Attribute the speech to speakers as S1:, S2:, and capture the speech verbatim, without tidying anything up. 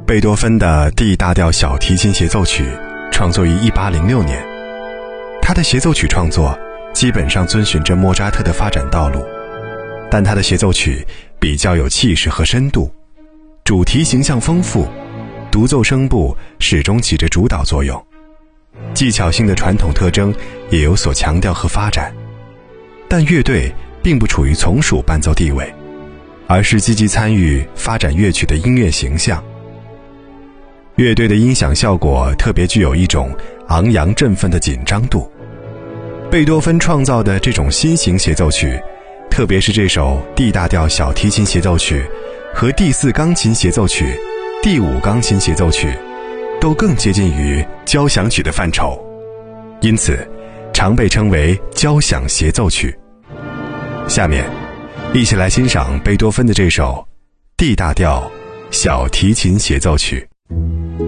S1: 贝多芬的 D 大调小提琴协奏曲创作于一八零六年，他的协奏曲创作基本上遵循着莫扎特的发展道路，但他的协奏曲比较有气势和深度，主题形象丰富，独奏声部始终起着主导作用，技巧性的传统特征也有所强调和发展，但乐队并不处于从属伴奏地位，而是积极参与发展乐曲的音乐形象。乐队的音响效果特别具有一种昂扬振奋的紧张度。贝多芬创造的这种新型协奏曲，特别是这首 D 大调小提琴协奏曲和第四钢琴协奏曲、第五钢琴协奏曲，都更接近于交响曲的范畴，因此常被称为交响协奏曲。下面一起来欣赏贝多芬的这首 D 大调小提琴协奏曲。